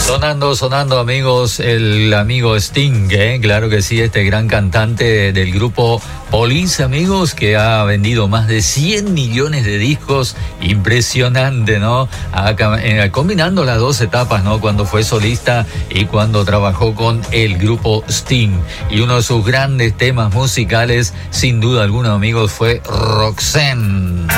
Sonando, amigos, el amigo Sting, claro que sí, este gran cantante del grupo Police, amigos, que ha vendido más de 100 millones de discos, impresionante, ¿no? Combinando las dos etapas, ¿no? Cuando fue solista y cuando trabajó con el grupo Sting. Y uno de sus grandes temas musicales, sin duda alguna, amigos, fue Roxanne.